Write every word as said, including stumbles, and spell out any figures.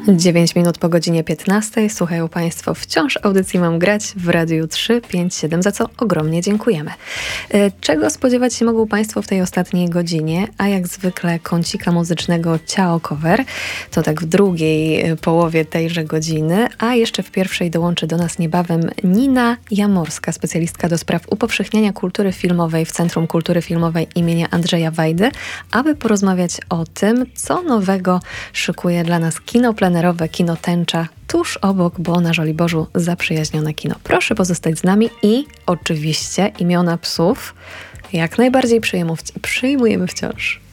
dziewięć minut po godzinie piętnastej. Słuchają Państwo wciąż audycji Mam grać w Radiu trzy pięć siedem, za co ogromnie dziękujemy. Czego spodziewać się mogą Państwo w tej ostatniej godzinie? A jak zwykle kącika muzycznego Ciao Cover. To tak w drugiej połowie tejże godziny, a jeszcze w pierwszej dołączy do nas niebawem Nina Jamorska, specjalistka do spraw upowszechniania kultury filmowej w Centrum Kultury Filmowej imienia Andrzeja Wajdy, aby porozmawiać o tym, co nowego szykuje dla nas kino plenerowe, kino tęcza, tuż obok, bo na Żoliborzu zaprzyjaźnione kino. Proszę pozostać z nami i oczywiście imiona psów jak najbardziej przyjmujemy wciąż.